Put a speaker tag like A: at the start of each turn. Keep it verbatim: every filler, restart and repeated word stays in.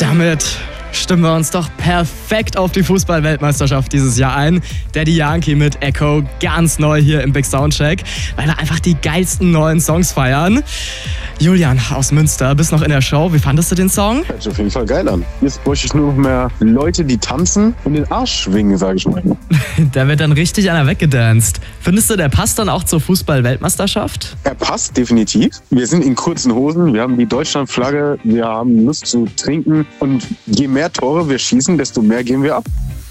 A: Damit stimmen wir uns doch perfekt auf die Fußball-Weltmeisterschaft dieses Jahr ein. Daddy Yankee mit Echo, ganz neu hier im Big Soundcheck, weil wir einfach die geilsten neuen Songs feiern. Julian aus Münster, bist noch in der Show. Wie fandest du den Song?
B: Hört sich auf jeden Fall geil an. Jetzt bräuchte ich nur noch mehr Leute, die tanzen und den Arsch schwingen, sag ich mal.
A: Der wird dann richtig einer weggedanced. Findest du, der passt dann auch zur Fußball-Weltmeisterschaft?
B: Er passt definitiv. Wir sind in kurzen Hosen, wir haben die Deutschlandflagge, wir haben Lust zu trinken und je mehr Tore wir schießen, desto mehr gehen wir ab.